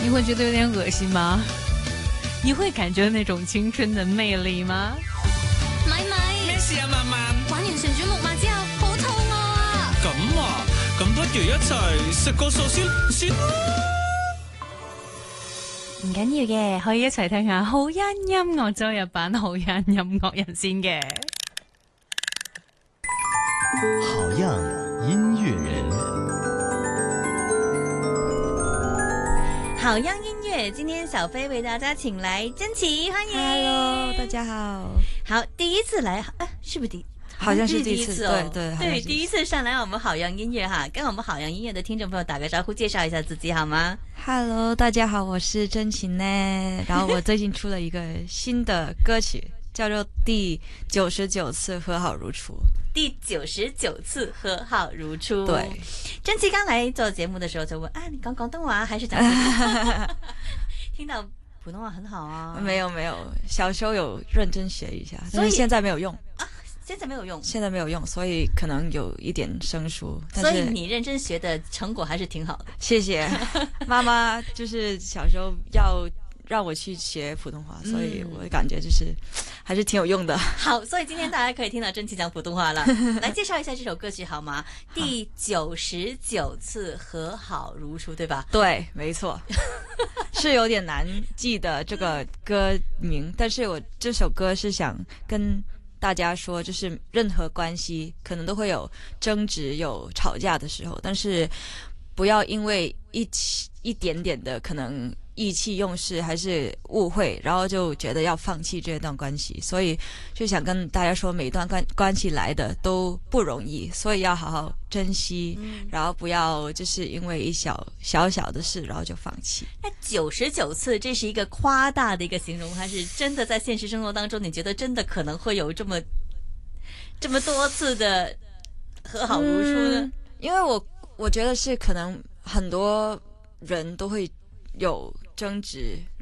你会觉得有点恶心吗？你会感觉那種青春的魅力嗎？ 咪咩事啊，慢慢玩完旋轉木馬之後好肚餓啊！ 咁啊，咁不如一齊食個壽司先啦。 唔緊要嘅，可以一齊聽下好音音樂周日版好音音樂人先嘅。 好样音乐人， 好样音乐，今天小飞为大家请来珍奇，欢迎。 Hello， 大家好。 好，第一次来，是不是好像是第一次哦， 对， 第一次上来我们好样音乐哈，跟我们好样音乐的听众朋友打个招呼，介绍一下自己好吗？ Hello， 大家好，我是真情呢。然后我最近出了一个新的歌曲，叫做《第99次和好如初》。 第99次和好如初。 对， 真奇刚来做节目的时候就问啊，你讲广东话还是讲普通话？听到普通话很好啊。 没有，小时候有认真学一下，但是现在没有用啊，现在没有用， 所以可能有一点生疏。 所以你认真学的成果还是挺好的。 谢谢妈妈，就是小时候要让我去学普通话，所以我感觉就是还是挺有用的。 好，所以今天大家可以听到真奇讲普通话了。来介绍一下这首歌曲好吗？第99次和好如初，对吧？ 对，没错。是有点难记的这个歌名，但是我这首歌是想跟大家说，就是任何关系可能都会有争执有吵架的时候，但是不要因为一点点的可能意气用事还是误会，然后就觉得要放弃这段关系。所以就想跟大家说，每一段关系来的都不容易，所以要好好珍惜，然后不要就是因为一小的事然后就放弃。 那99次这是一个夸大的一个形容，还是真的在现实生活当中你觉得真的可能会有这么多次的和好如初呢？ 因为我觉得是可能很多人都会有争执，